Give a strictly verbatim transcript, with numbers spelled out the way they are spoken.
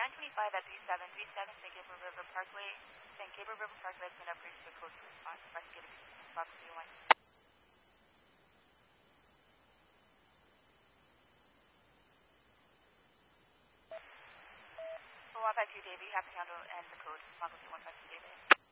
nine twenty-five at three seven three seven San Gabriel River Parkway. San Gabriel River Parkway has been upgraded to the code to response. Investigator Fox zero one. one five two David, you have to handle and the code. Fox zero one five two David.